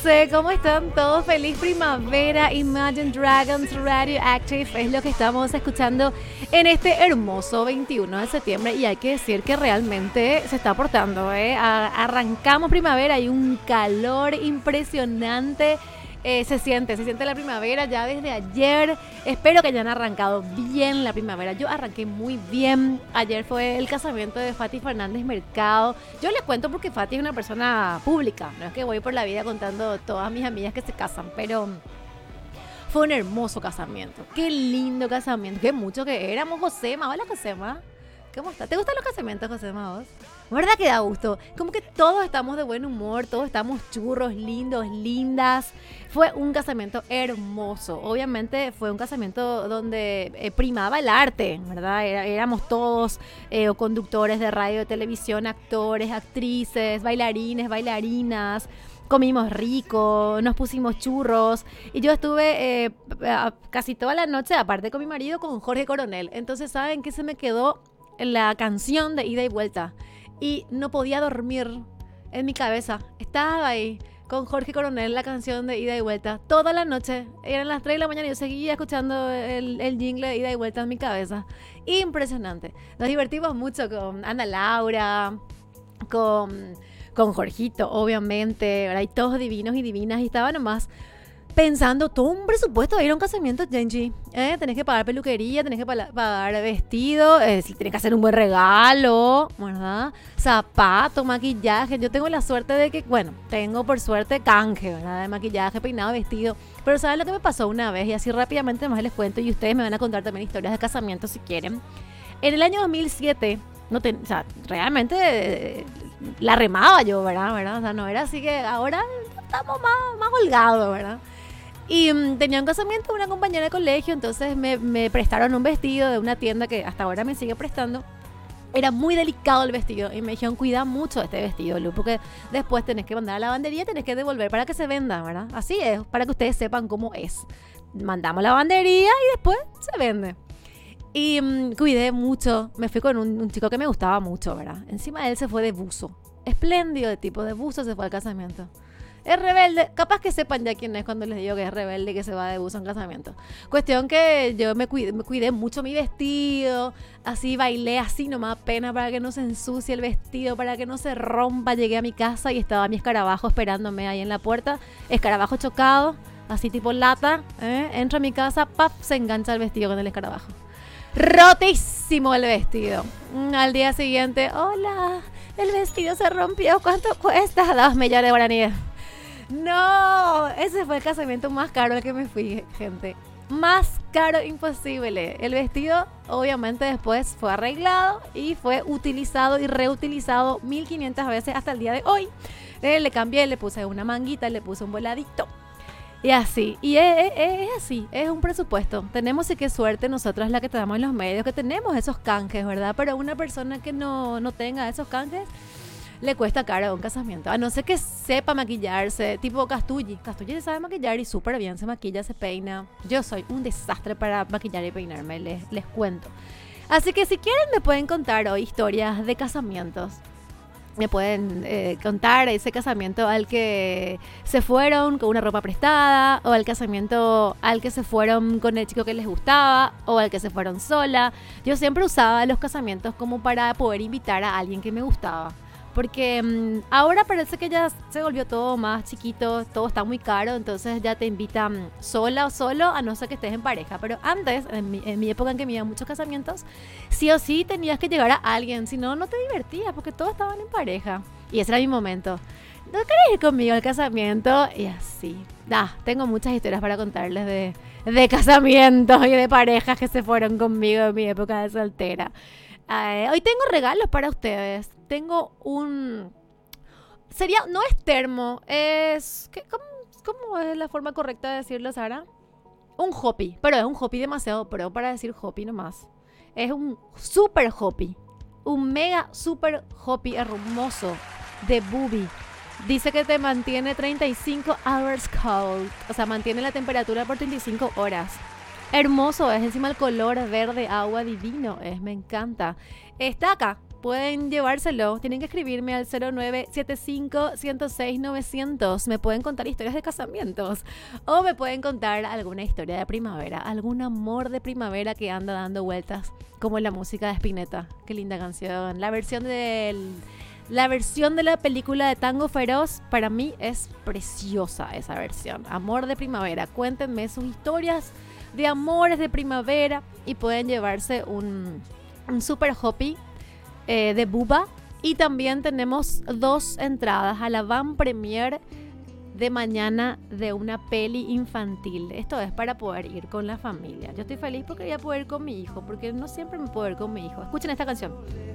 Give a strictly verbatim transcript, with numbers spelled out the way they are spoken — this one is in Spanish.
once, ¿cómo están todos? Feliz primavera. Imagine Dragons Radioactive es lo que estamos escuchando en este hermoso veintiuno de septiembre y hay que decir que realmente se está portando, ¿eh? Arrancamos primavera, hay un calor impresionante. Eh, se siente, se siente la primavera ya desde ayer. Espero que hayan arrancado bien la primavera. Yo arranqué muy bien. Ayer fue el casamiento de Fati Fernández Mercado. Yo les cuento porque Fati es una persona pública. No es que voy por la vida contando todas mis amigas que se casan, pero fue un hermoso casamiento. Qué lindo casamiento. Qué mucho que éramos. Josema, hola Josema. ¿Cómo estás? ¿Te gustan los casamientos, Josema, vos? ¿Verdad que da gusto? Como que todos estamos de buen humor, todos estamos churros, lindos, lindas. Fue un casamiento hermoso. Obviamente fue un casamiento donde eh, primaba el arte, ¿verdad? Era, éramos todos eh, conductores de radio, televisión, actores, actrices, bailarines, bailarinas. Comimos rico, nos pusimos churros y yo estuve eh, casi toda la noche, aparte con mi marido, con Jorge Coronel. Entonces, ¿saben qué se me quedó? La canción de Ida y Vuelta. Y no podía dormir en mi cabeza. Estaba ahí con Jorge Coronel, la canción de Ida y Vuelta. Toda la noche, eran las tres de la mañana y yo seguía escuchando el, el jingle de Ida y Vuelta en mi cabeza. Impresionante. Nos divertimos mucho con Ana Laura, con, con Jorgito, obviamente, ¿verdad? Y todos divinos y divinas. Y estaba nomás pensando todo un presupuesto de ir a un casamiento, Genji. ¿Eh? Tenés que pagar peluquería, tenés que pa- pagar vestido, eh, tenés que hacer un buen regalo, ¿verdad? Zapato, maquillaje. Yo tengo la suerte de que, bueno, tengo por suerte canje, ¿verdad? De maquillaje, peinado, vestido. Pero ¿saben lo que me pasó una vez? Y así rápidamente más les cuento y ustedes me van a contar también historias de casamiento si quieren. En el año dos mil siete, no ten, o sea, realmente eh, la remaba yo, ¿verdad? ¿verdad? O sea, no era así que ahora estamos más, más holgados, ¿verdad? Y um, tenía un casamiento de una compañera de colegio, entonces me, me prestaron un vestido de una tienda que hasta ahora me sigue prestando. Era muy delicado el vestido y me dijeron, cuida mucho este vestido, Lu, porque después tenés que mandar a la lavandería y tenés que devolver para que se venda, ¿verdad? Así es, para que ustedes sepan cómo es. Mandamos a la lavandería y después se vende. Y um, cuidé mucho, me fui con un, un chico que me gustaba mucho, ¿verdad? Encima él se fue de buzo, espléndido de tipo de buzo se fue al casamiento. Es rebelde, capaz que sepan ya quién es cuando les digo que es rebelde y que se va de buzo en casamiento. Cuestión que yo me cuidé, me cuidé mucho mi vestido, así bailé así nomás pena para que no se ensucie el vestido, para que no se rompa. Llegué a mi casa y estaba mi escarabajo esperándome ahí en la puerta, escarabajo chocado, así tipo lata, ¿eh? Entro a mi casa, ¡pap! Se engancha el vestido con el escarabajo. Rotísimo el vestido. Al día siguiente, hola, el vestido se rompió, ¿cuánto cuesta? Dos millones de guaraníes. No, ese fue el casamiento más caro al que me fui, gente. Más caro imposible. El vestido, obviamente, después fue arreglado y fue utilizado y reutilizado mil quinientas veces hasta el día de hoy. Eh, le cambié, le puse una manguita, le puse un voladito. Y así. Y es, es, es así, es un presupuesto. Tenemos y qué suerte nosotros la que estamos en los medios, que tenemos esos canjes, ¿verdad? Pero una persona que no, no tenga esos canjes le cuesta caro un casamiento, a no ser que sepa maquillarse, tipo Castulli. Castulli se sabe maquillar y súper bien se maquilla, se peina. Yo soy un desastre para maquillar y peinarme, les, les cuento. Así que si quieren me pueden contar hoy historias de casamientos. Me pueden eh, contar ese casamiento al que se fueron con una ropa prestada, o al casamiento al que se fueron con el chico que les gustaba, o al que se fueron sola. Yo siempre usaba los casamientos como para poder invitar a alguien que me gustaba. Porque um, ahora parece que ya se volvió todo más chiquito, todo está muy caro, entonces ya te invitan sola o solo, a no ser que estés en pareja. Pero antes, en mi, en mi época en que me iban muchos casamientos, sí o sí tenías que llegar a alguien, si no, no te divertías, porque todos estaban en pareja. Y ese era mi momento. ¿No querés ir conmigo al casamiento? Y así. Ah, tengo muchas historias para contarles de, de casamientos y de parejas que se fueron conmigo en mi época de soltera. Eh, hoy tengo regalos para ustedes. Tengo un... Sería... No es termo, es... ¿qué, cómo, ¿Cómo es la forma correcta de decirlo, Sara? Un hoppy, pero es un hoppy demasiado pro para decir hoppy nomás. Es un super hoppy. Un mega super hoppy hermoso de Booby. Dice que te mantiene treinta y cinco hours cold. O sea, mantiene la temperatura por treinta y cinco horas. Hermoso es, encima el color verde agua divino es, me encanta. Está acá, pueden llevárselo. Tienen que escribirme al cero nueve siete cinco, uno cero seis, nueve cero cero. Me pueden contar historias de casamientos o me pueden contar alguna historia de primavera, algún amor de primavera que anda dando vueltas, como la música de Spinetta. Qué linda canción. La versión del... La versión de la película de Tango Feroz, para mí es preciosa esa versión. Amor de primavera. Cuéntenme sus historias de amores de primavera y pueden llevarse un, un super hoppy eh, de Buba. Y también tenemos dos entradas a la van premier de mañana de una peli infantil. Esto es para poder ir con la familia. Yo estoy feliz porque voy a poder ir con mi hijo, porque no siempre me puedo ir con mi hijo. Escuchen esta canción.